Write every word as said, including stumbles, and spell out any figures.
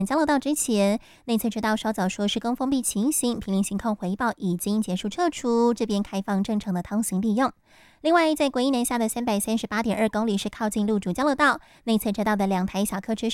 交流道之前，内侧车道稍早说是跟封闭情形，毗邻行控回报已经结束撤除，这边开放正常的通行利用。另外，在国一南下的三百三十八点二公里是靠近路主交流道，内侧车道的两台小客车